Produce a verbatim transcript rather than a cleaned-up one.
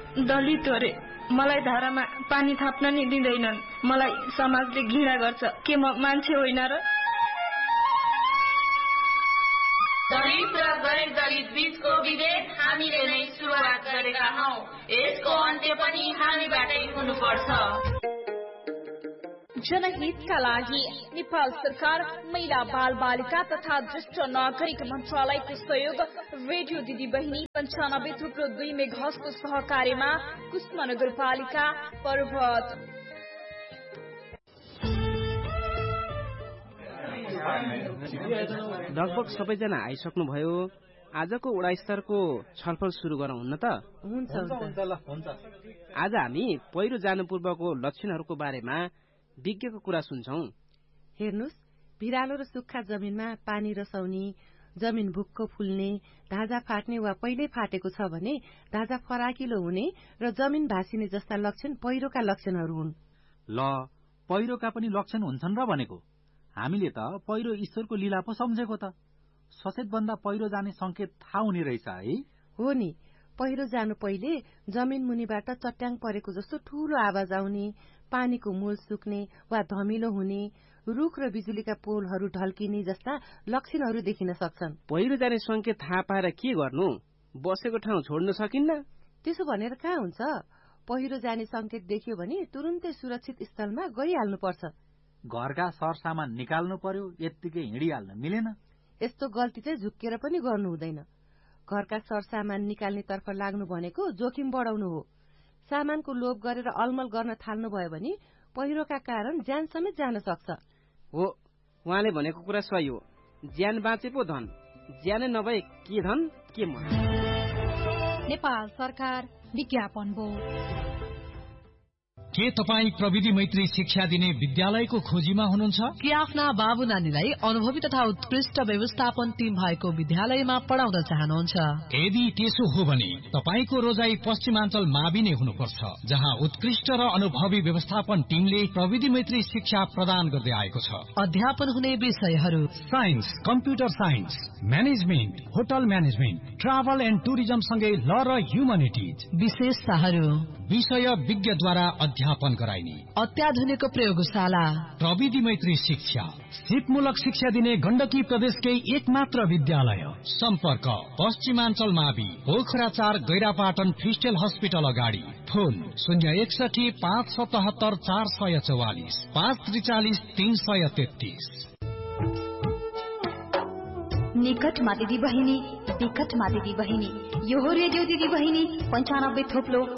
दलित हो रे, मलाई धारामा पानी थाप्न नि दिँदैनन्। मलाई समाजले घृणा गर्छ। के म मान्छे होइन र? दलित र गैर दलित बीचको विभेद हामीले नै सुरुवात गरेका हौ। यसको अन्त्य पनि हामीबाटै हुनुपर्छ। जनहितका लागि नेपाल सरकार महिला बाल बालिका तथा ज्येष्ठ नागरिक मन्त्रालयको सहयोग रेडियो दिदी बहिनी पञ्चानब्बे थुप्रो दुई मेघासको सहकार्यमा कुष्मा नगरपालिका पर्वत। लगभग सबैजना आइसक्नुभयो। आजको वडा स्तरको छलफल सुरु गरौँ हुन्न त? हुन्छ हुन्छ। आज हामी पहिरो जानु पूर्वको लक्षणहरूको बारेमा विज्ञको कुरा सुन्छौं। हेर्नुस्, भिरालो र सुक्खा जमिनमा पानी रसाउने, जमिन भुक्क फुल्ने, धाजा फाट्ने वा पहिल्यै फाटेको छ भने धाजा फराकिलो हुने र जमिन भासिने जस्ता लक्षण पहिरोका लक्षणहरू हुन्। ल, पहिरोका पनि लक्षण हुन्छन् र भनेको? हामीले त पहिरो ईश्वरको लीला पो सम्झेको त। सचेत भन्दा पहिरो जाने संकेत थाहा हुने रहेछ है? हो नि, पहिरो जानु पहिले जमिन मुनिबाट चट्याङ परेको जस्तो ठूलो आवाज आउने, पानीको मूल सुक्ने वा धमिलो हुने, रुख र बिजुलीका पोलहरू ढल्किने जस्ता लक्षणहरू देखिन सक्छन्। पहिरो जाने संकेत थाहा पाएर के गर्नु? बसेको ठाउँ छोड्न सकिन्न? त्यसो भनेर कहाँ हुन्छ? पहिरो जाने संकेत देखियो भने तुरुन्तै सुरक्षित स्थलमा गइहाल्नुपर्छ। घरका सरसामान निकाल्नु पर्यो, यत्तिकै हिँडिहाल्न मिलेन। यस्तो गल्ती चाहिँ झुक्केर पनि गर्नु हुँदैन। घरका सरसामान निकाल्ने तर्फ लाग्नु भनेको जोखिम बढाउनु हो। सामानको लोभ गरेर अलमल गर्न थाल्नु भयो भने पहिरोका कारण ज्यान समेत जान सक्छ। हो, उहाँले भनेको कुरा सही हो। ज्यान बाँचे पो धन, ज्यानै नभए के धन के मन। नेपाल सरकार विज्ञापन बोर्ड। के तपाईँ प्रविधि मैत्री शिक्षा दिने विद्यालयको खोजीमा हुनुहुन्छ? कि आफ्ना बाबु नानीलाई अनुभवी तथा उत्कृष्ट व्यवस्थापन टिम भएको विद्यालयमा पढाउन चाहनुहुन्छ? यदि त्यसो हो भने तपाईको रोजाई पश्चिमाञ्चल मावि नै हुनुपर्छ, जहाँ उत्कृष्ट र अनुभवी व्यवस्थापन टिमले प्रविधि मैत्री शिक्षा प्रदान गर्दै आएको छ। अध्यापन हुने विषयहरू: science, computer science, management, hotel management, travel and tourism सँगै ल र ह्युमनिटिज। विशेषताहरू: विषय विज्ञद्वारा अध्यापन गराइने अत्याधुनिक प्रयोगशाला, प्रविधि मैत्री शिक्षा, सिपमूलक शिक्षा दिने गण्डकी प्रदेशकै एकमात्र विद्यालय। सम्पर्क पश्चिमाञ्चल मावि, पोखरा चार, गैरापाटन फ्रिस्टेल हस्पिटल अगाडि। फोन शून्य एकसठी पाँच सतहत्तर चार सय चौवालिस, पाँच त्रिचालिस तीन सय तेत्तीस। निकटमा दिदी बहिनी, विकटमा दिदी बहिनी, यो हो रेडियो दिदी बहिनी पञ्चानब्बे थोप्लो